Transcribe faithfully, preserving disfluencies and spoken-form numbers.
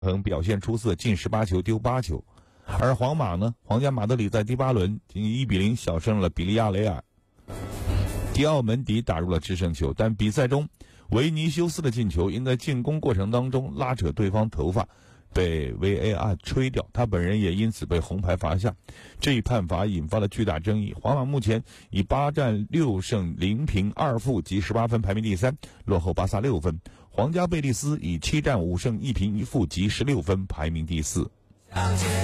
衡表现出色，进十八球丢八球。而皇马呢，皇家马德里在第八轮以一比零小胜了比利亚雷尔。迪奥门迪打入了制胜球，但比赛中维尼修斯的进球因在进攻过程当中拉扯对方头发，被 V A R 吹掉，他本人也因此被红牌罚下。这一判罚引发了巨大争议。皇马目前以八战六胜零平二负积十八分排名第三，落后巴萨六分。皇家贝蒂斯以七战五胜一平一负积十六分排名第四。